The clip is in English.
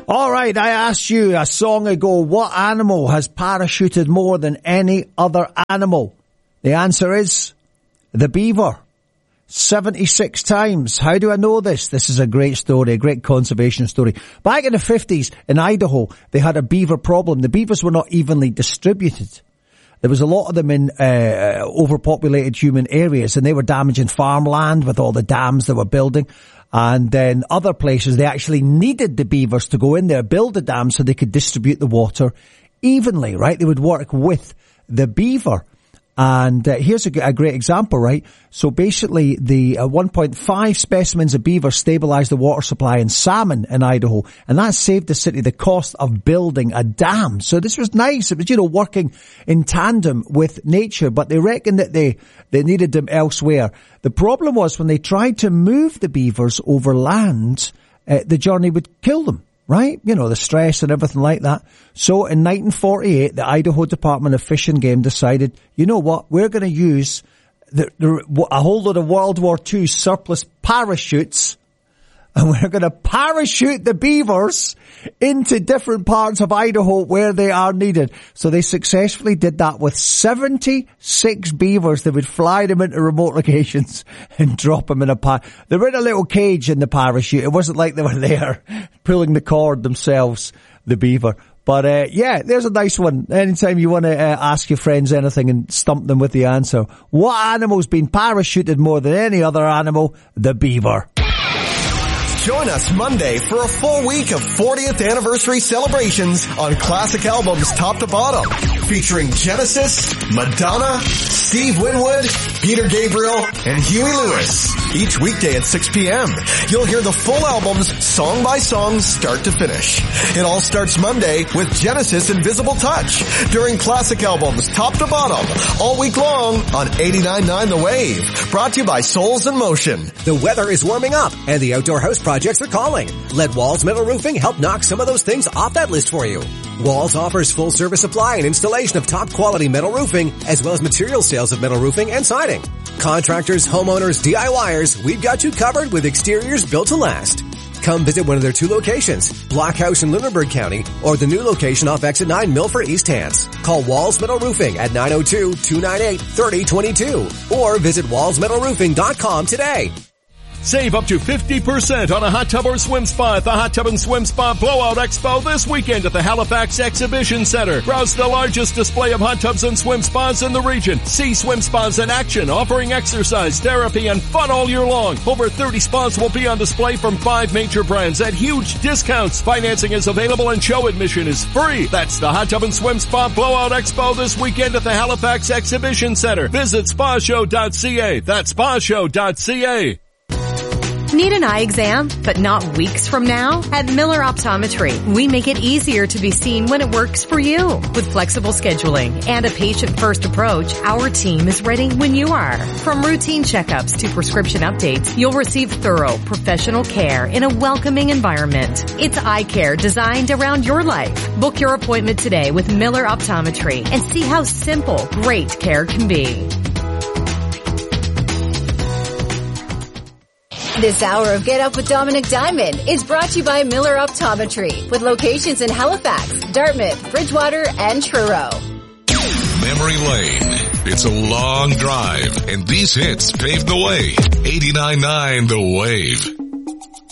All right, I asked you a song ago, what animal has parachuted more than any other animal? The answer is the beaver. 76 times. How do I know this? This is a great story, a great conservation story. Back in the 50s in Idaho, they had a beaver problem. The beavers were not evenly distributed. There was a lot of them in overpopulated human areas, and they were damaging farmland with all the dams they were building. And then other places, they actually needed the beavers to go in there, build a dam so they could distribute the water evenly, right? They would work with the beaver. And here's a great example, right? So basically, the 1.5 specimens of beaver stabilized the water supply in salmon in Idaho, and that saved the city the cost of building a dam. So this was nice. It was, working in tandem with nature, but they reckoned that they needed them elsewhere. The problem was when they tried to move the beavers over land, the journey would kill them. Right? The stress and everything like that. So in 1948, the Idaho Department of Fish and Game decided, you know what? We're going to use a whole lot of World War II surplus parachutes, and we're going to parachute the beavers into different parts of Idaho where they are needed. So they successfully did that with 76 beavers. They would fly them into remote locations and drop them in a They were in a little cage in the parachute. It wasn't like they were there pulling the cord themselves, the beaver. But, there's a nice one. Anytime you want to ask your friends anything and stump them with the answer. What animal's been parachuted more than any other animal? The beaver. Join us Monday for a full week of 40th anniversary celebrations on classic albums top to bottom, featuring Genesis, Madonna, Steve Winwood, Peter Gabriel, and Huey Lewis. Each weekday at 6 p.m., you'll hear the full albums song by song start to finish. It all starts Monday with Genesis Invisible Touch during classic albums top to bottom all week long on 89.9 The Wave. Brought to you by Souls in Motion. The weather is warming up and the outdoor house projects are calling. Let Walls Metal Roofing help knock some of those things off that list for you. Walls offers full service supply and installation of top quality metal roofing, as well as material sales of metal roofing and siding. Contractors, homeowners, DIYers, we've got you covered with exteriors built to last. Come visit one of their 2 locations, Black House in Lunenburg County, or the new location off Exit 9 Milford East Hants. Call Walls Metal Roofing at 902-298-3022 or visit wallsmetalroofing.com today. Save up to 50% on a hot tub or swim spa at the Hot Tub and Swim Spa Blowout Expo this weekend at the Halifax Exhibition Center. Browse the largest display of hot tubs and swim spas in the region. See swim spas in action, offering exercise, therapy, and fun all year long. Over 30 spas will be on display from 5 major brands at huge discounts. Financing is available and show admission is free. That's the Hot Tub and Swim Spa Blowout Expo this weekend at the Halifax Exhibition Center. Visit spashow.ca. That's spashow.ca. Need an eye exam, but not weeks from now? At Miller Optometry, we make it easier to be seen when it works for you. With flexible scheduling and a patient-first approach, our team is ready when you are. From routine checkups to prescription updates, you'll receive thorough, professional care in a welcoming environment. It's eye care designed around your life. Book your appointment today with Miller Optometry and see how simple, great care can be. This hour of Get Up with Dominic Diamond is brought to you by Miller Optometry, with locations in Halifax, Dartmouth, Bridgewater, and Truro. Memory Lane. It's a long drive, and these hits paved the way. 89.9 The Wave.